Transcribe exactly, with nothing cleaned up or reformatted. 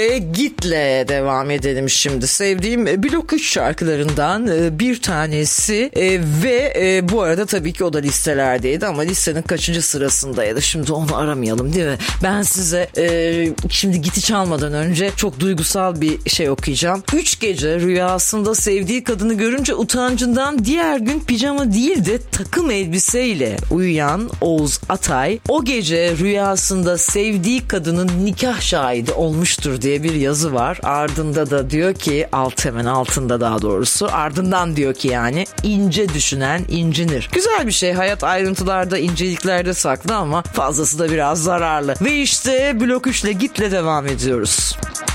E, Git'le devam edelim şimdi. Sevdiğim Blok üç şarkılarından e, bir tanesi e, ve e, bu arada tabii ki o da listelerdeydi ama listenin kaçıncı sırasındaydı? Şimdi onu aramayalım değil mi? Ben size e, şimdi Git'i çalmadan önce çok duygusal bir şey okuyacağım. Üç gece rüyasında sevdiği kadını görünce utancından diğer gün pijama değil de takım elbiseyle uyuyan Oğuz Atay o gece rüyasında sevdiği kadının nikah şahidi olmuştur diye bir yazı var. Ardında da diyor ki alt hemen altında daha doğrusu ardından diyor ki yani ince düşünen incinir. Güzel bir şey. Hayat ayrıntılarda, inceliklerde saklı ama fazlası da biraz zararlı. Ve işte Blok üçle Git'le devam ediyoruz.